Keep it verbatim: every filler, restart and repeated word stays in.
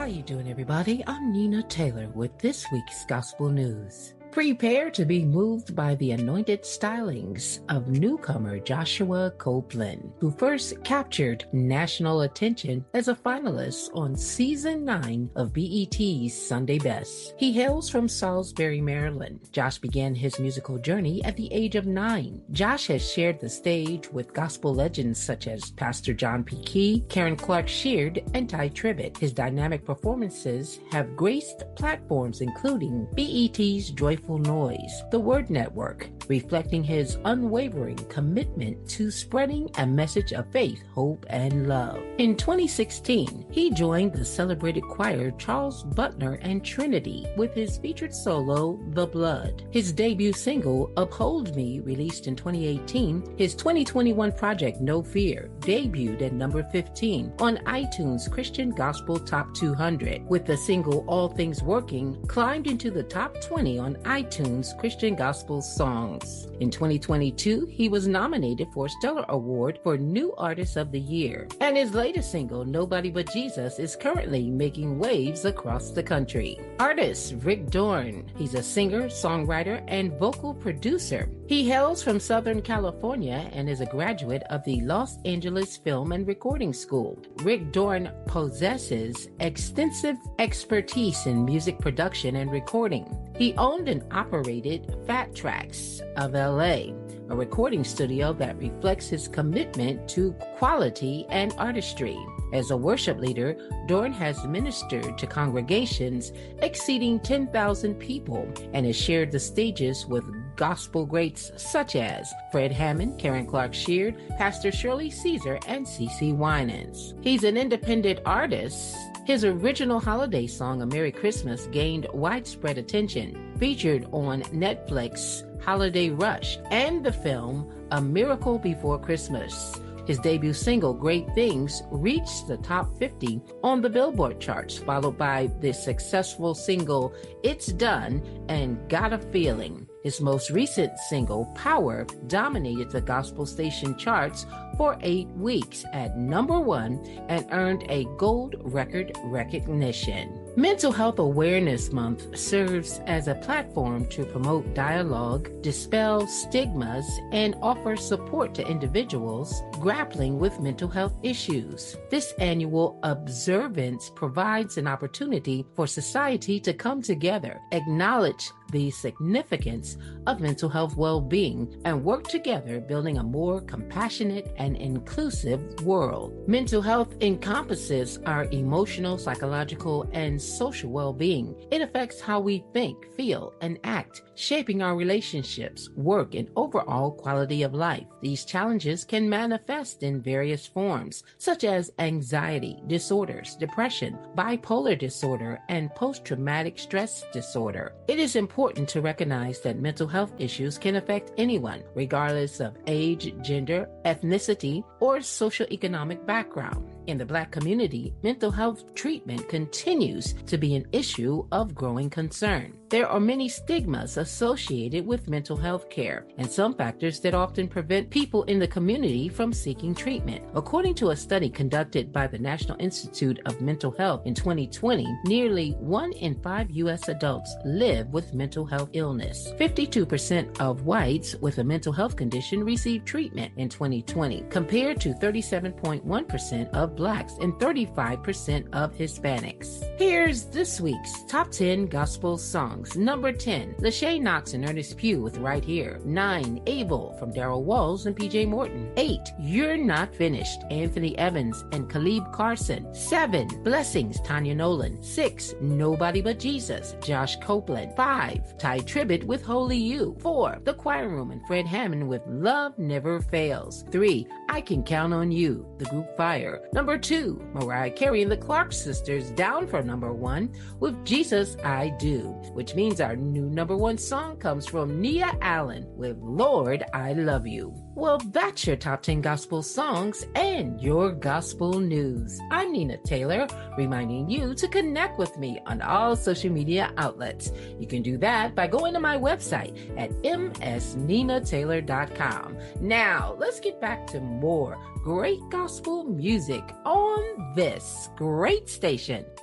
How you doing, everybody? I'm Nina Taylor with this week's Gospel News. Prepare to be moved by the anointed stylings of newcomer Joshua Copeland, who first captured national attention as a finalist on season nine of B E T's Sunday Best. He hails from Salisbury, Maryland. Josh began his musical journey at the age of nine. Josh has shared the stage with gospel legends such as Pastor John P. Key, Karen Clark Sheard, and Ty Tribbett. His dynamic performances have graced platforms including B E T's Joyful Noise, The Word Network, reflecting his unwavering commitment to spreading a message of faith, hope, and love. In twenty sixteen, he joined the celebrated choir Charles Butler and Trinity with his featured solo, The Blood. His debut single, Uphold Me, released in twenty eighteen, his twenty twenty-one project, No Fear, debuted at number fifteen on iTunes Christian Gospel Top two hundred, with the single All Things Working climbed into the top twenty on iTunes Christian Gospel Songs. In twenty twenty-two, he was nominated for a Stellar Award for New Artist of the Year, and his latest single, Nobody But Jesus, is currently making waves across the country. Artist Rick Dorn. He's a singer, songwriter, and vocal producer. He hails from Southern California and is a graduate of the Los Angeles Film and Recording School. Rick Dorn possesses extensive expertise in music production and recording. He owned and operated Fat Tracks of L A, a recording studio that reflects his commitment to quality and artistry. As a worship leader, Dorn has ministered to congregations exceeding ten thousand people and has shared the stages with gospel greats such as Fred Hammond, Karen Clark Sheard, Pastor Shirley Caesar, and CeCe Winans. He's an independent artist. His original holiday song, A Merry Christmas, gained widespread attention, featured on Netflix Holiday Rush and the film A Miracle Before Christmas. His debut single, Great Things, reached the top fifty on the Billboard charts, followed by the successful single It's Done and Got a Feeling. His most recent single, Power, dominated the gospel station charts for eight weeks at number one and earned a gold record recognition. Mental Health Awareness Month serves as a platform to promote dialogue, dispel stigmas, and offer support to individuals grappling with mental health issues. This annual observance provides an opportunity for society to come together, acknowledge the significance of mental health well-being, and work together building a more compassionate and inclusive world. Mental health encompasses our emotional, psychological, and social well-being. It affects how we think, feel, and act, shaping our relationships, work, and overall quality of life. These challenges can manifest in various forms, such as anxiety disorders, depression, bipolar disorder, and post-traumatic stress disorder. It is important to recognize that mental health issues can affect anyone, regardless of age, gender, ethnicity, or socioeconomic background. In the Black community, mental health treatment continues to be an issue of growing concern. There are many stigmas associated with mental health care and some factors that often prevent people in the community from seeking treatment. According to a study conducted by the National Institute of Mental Health in twenty twenty, nearly one in five U S adults live with mental health illness. fifty-two percent of whites with a mental health condition receive treatment in twenty twenty, compared to thirty-seven point one percent of Blacks and thirty-five percent of Hispanics. Here's this week's top ten gospel songs. Number ten, Lachey Knox and Ernest Pugh with Right Here. nine, Able from Darryl Walls and P J Morton. eight, You're Not Finished, Anthony Evans and Khalib Carson. seven, Blessings, Tanya Nolan. six, Nobody But Jesus, Josh Copeland. five, Ty Tribbett with Holy You. four, The Choir Room and Fred Hammond with Love Never Fails. three, I Can Count on You, the group Fire. Number two, Mariah Carey and the Clark Sisters, down for number one with Jesus I Do, which means our new number one song comes from Nia Allen with Lord I Love You. Well, that's your top ten gospel songs and your gospel news. I'm Nina Taylor, reminding you to connect with me on all social media outlets. You can do that by going to my website at m s nina taylor dot com. Now, let's get back to more great gospel music on this great station,